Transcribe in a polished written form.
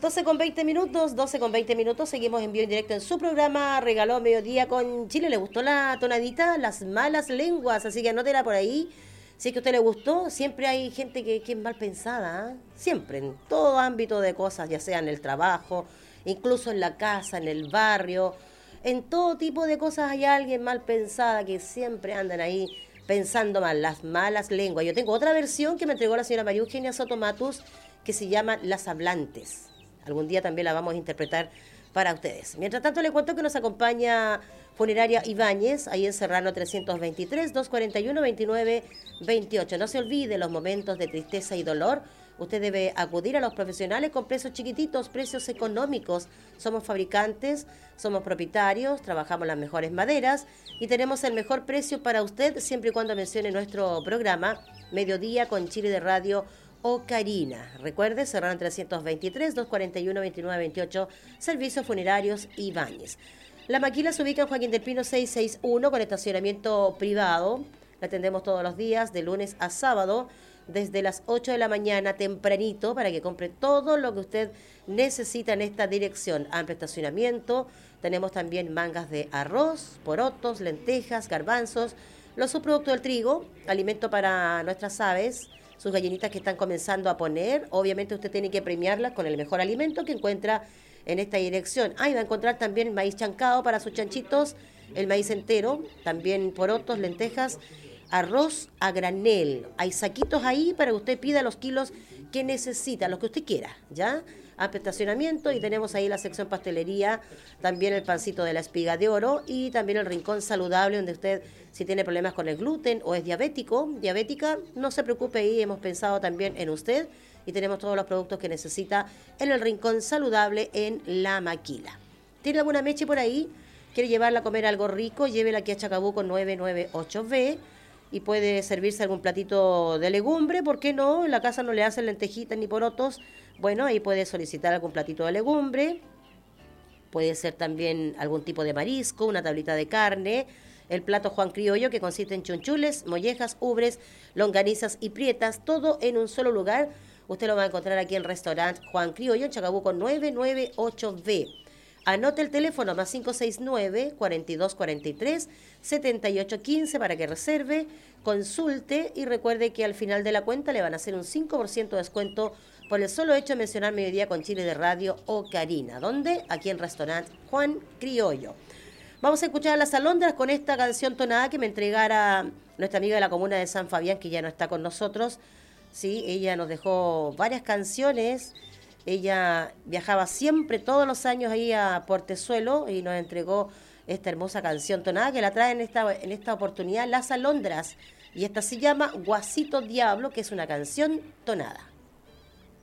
12 con 20 minutos, seguimos en vivo en directo en su programa Regaló Mediodía con Chile. ¿Le gustó la tonadita? Las malas lenguas, así que anótela por ahí. Si es que a usted le gustó, siempre hay gente que es mal pensada, ¿eh? Siempre, en todo ámbito de cosas, ya sea en el trabajo, incluso en la casa, en el barrio, en todo tipo de cosas hay alguien mal pensada que siempre andan ahí pensando mal, las malas lenguas. Yo tengo otra versión que me entregó la señora María Eugenia Soto Matus que se llama Las Hablantes. Algún día también la vamos a interpretar para ustedes. Mientras tanto, le cuento que nos acompaña Funeraria Ibáñez, ahí en Serrano 323, 241-2928. No se olvide los momentos de tristeza y dolor. Usted debe acudir a los profesionales con precios chiquititos, precios económicos. Somos fabricantes, somos propietarios, trabajamos las mejores maderas y tenemos el mejor precio para usted siempre y cuando mencione nuestro programa Mediodía con Chile de Radio Ocarina. Recuerde, Serrano 323, 241-2928, Servicios Funerarios Ibáñez. La maquila se ubica en Joaquín del Pino 661 con estacionamiento privado. La atendemos todos los días, de lunes a sábado, desde las 8 de la mañana tempranito, para que compre todo lo que usted necesita en esta dirección. Amplio estacionamiento, tenemos también mangas de arroz, porotos, lentejas, garbanzos, los subproductos del trigo, alimento para nuestras aves, sus gallinitas que están comenzando a poner. Obviamente usted tiene que premiarlas con el mejor alimento que encuentra en esta dirección. Va a encontrar también maíz chancado para sus chanchitos, el maíz entero, también porotos, lentejas, arroz a granel. Hay saquitos ahí para que usted pida los kilos que necesita, los que usted quiera, ¿ya? Amplio estacionamiento y tenemos ahí la sección pastelería, también el pancito de la espiga de oro y también el rincón saludable donde usted, si tiene problemas con el gluten o es diabética, no se preocupe, ahí hemos pensado también en usted y tenemos todos los productos que necesita en el rincón saludable en La Maquila. ¿Tiene alguna meche por ahí? ¿Quiere llevarla a comer algo rico? Llévela aquí a Chacabuco 998B y puede servirse algún platito de legumbre, ¿por qué no? En la casa no le hacen lentejitas ni porotos. Bueno, ahí puede solicitar algún platito de legumbre, puede ser también algún tipo de marisco, una tablita de carne, el plato Juan Criollo que consiste en chunchules, mollejas, ubres, longanizas y prietas, todo en un solo lugar. Usted lo va a encontrar aquí en el restaurante Juan Criollo en Chacabuco 998B. Anote el teléfono más 569-4243-7815 para que reserve, consulte y recuerde que al final de la cuenta le van a hacer un 5% de descuento por el solo hecho de mencionar Mediodía con Chile de Radio Ocarina. ¿Dónde? Aquí en el restaurante Juan Criollo. Vamos a escuchar a Las Alondras con esta canción tonada que me entregara nuestra amiga de la comuna de San Fabián, que ya no está con nosotros. Sí, ella nos dejó varias canciones. Ella viajaba siempre, todos los años, ahí a Portezuelo y nos entregó esta hermosa canción tonada que la trae en esta oportunidad Las Alondras. Y esta se llama Guasito Diablo, que es una canción tonada.